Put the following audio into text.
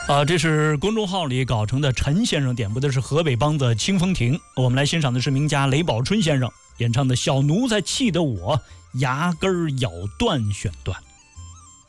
这是公众号里搞成的陈先生点播的是河北梆子《清风亭》，我们来欣赏的是名家雷宝春先生演唱的《小奴才气得我牙根咬断选段》。